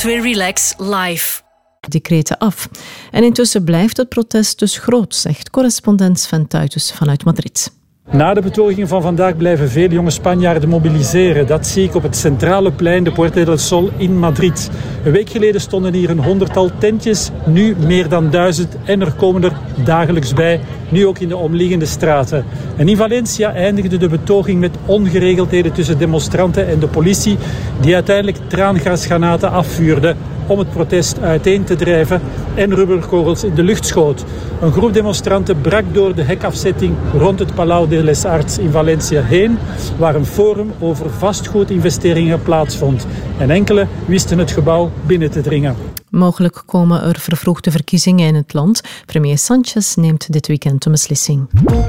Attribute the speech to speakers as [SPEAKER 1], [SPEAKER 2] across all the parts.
[SPEAKER 1] 2 Relax live.
[SPEAKER 2] Decreten af. En intussen blijft het protest dus groot, zegt correspondent Sven Tuitus vanuit Madrid.
[SPEAKER 3] Na de betogingen van vandaag blijven veel jonge Spanjaarden mobiliseren. Dat zie ik op het centrale plein de Puerta del Sol in Madrid. Een week geleden stonden hier een 100-tal tentjes, nu meer dan 1000 en er komen er dagelijks bij, nu ook in de omliggende straten. En in Valencia eindigde de betoging met ongeregeldheden tussen demonstranten en de politie, die uiteindelijk traangasgranaten afvuurde om het protest uiteen te drijven en rubberkogels in de lucht schoot. Een groep demonstranten brak door de hekafzetting rond het Palau de les Arts in Valencia heen, waar een forum over vastgoedinvesteringen plaatsvond. En enkele wisten het gebouw binnen te dringen.
[SPEAKER 2] Mogelijk komen er vervroegde verkiezingen in het land. Premier Sanchez neemt dit weekend een beslissing.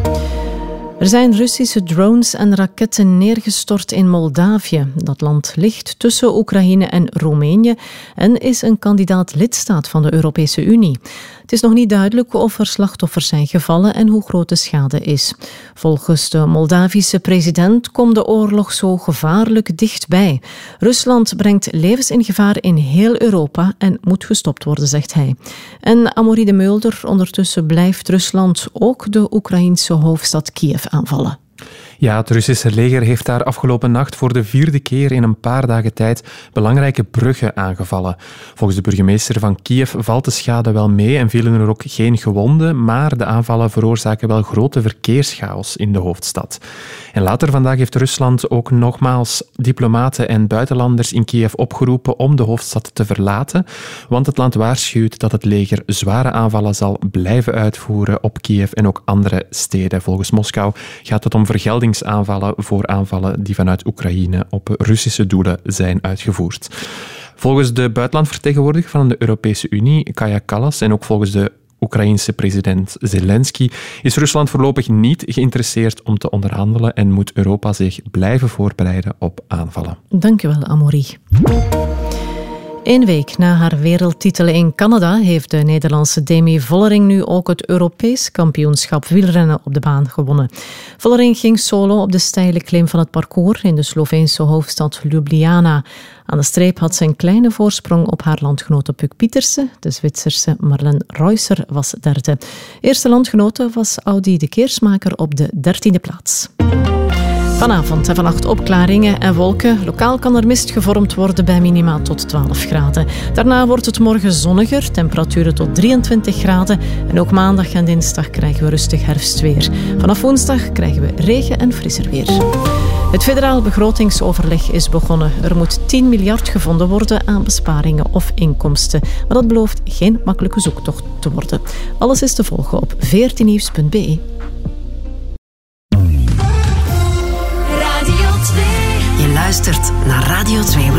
[SPEAKER 2] Er zijn Russische drones en raketten neergestort in Moldavië. Dat land ligt tussen Oekraïne en Roemenië en is een kandidaat-lidstaat van de Europese Unie. Het is nog niet duidelijk of er slachtoffers zijn gevallen en hoe groot de schade is. Volgens de Moldavische president komt de oorlog zo gevaarlijk dichtbij. Rusland brengt levens in gevaar in heel Europa en moet gestopt worden, zegt hij. En Amaury de Mulder, ondertussen blijft Rusland ook de Oekraïense hoofdstad Kiev aanvallen.
[SPEAKER 4] Ja, het Russische leger heeft daar afgelopen nacht voor de 4e keer in een paar dagen tijd belangrijke bruggen aangevallen. Volgens de burgemeester van Kiev valt de schade wel mee en vielen er ook geen gewonden, maar de aanvallen veroorzaken wel grote verkeerschaos in de hoofdstad. En later vandaag heeft Rusland ook nogmaals diplomaten en buitenlanders in Kiev opgeroepen om de hoofdstad te verlaten, want het land waarschuwt dat het leger zware aanvallen zal blijven uitvoeren op Kiev en ook andere steden. Volgens Moskou gaat het om vergeldingsaanvallen voor aanvallen die vanuit Oekraïne op Russische doelen zijn uitgevoerd. Volgens de buitenlandvertegenwoordiger van de Europese Unie, Kaja Kallas, en ook volgens de Oekraïense president Zelensky, is Rusland voorlopig niet geïnteresseerd om te onderhandelen en moet Europa zich blijven voorbereiden op aanvallen.
[SPEAKER 2] Dank u wel, Amaury. 1 week na haar wereldtitel in Canada heeft de Nederlandse Demi Vollering nu ook het Europees kampioenschap wielrennen op de baan gewonnen. Vollering ging solo op de steile klim van het parcours in de Sloveense hoofdstad Ljubljana. Aan de streep had ze een kleine voorsprong op haar landgenote Puk Pieterse. De Zwitserse Marlen Reusser was derde. Eerste landgenote was Audi de Keersmaker op de 13e plaats. Vanavond en vannacht opklaringen en wolken. Lokaal kan er mist gevormd worden bij minima tot 12 graden. Daarna wordt het morgen zonniger, temperaturen tot 23 graden. En ook maandag en dinsdag krijgen we rustig herfstweer. Vanaf woensdag krijgen we regen en frisser weer. Het federaal begrotingsoverleg is begonnen. Er moet 10 miljard gevonden worden aan besparingen of inkomsten. Maar dat belooft geen makkelijke zoektocht te worden. Alles is te volgen op 14nieuws.be.
[SPEAKER 5] Je luistert naar Radio 2.